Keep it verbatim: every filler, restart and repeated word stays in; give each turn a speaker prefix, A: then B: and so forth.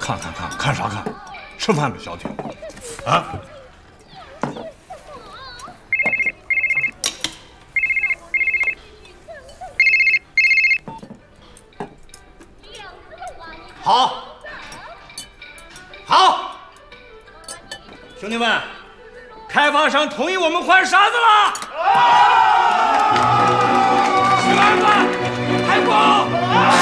A: 看看看看啥看？吃饭了，小铁。啊！好，好，兄弟们，开发商同意我们换沙子了。十万个，开工！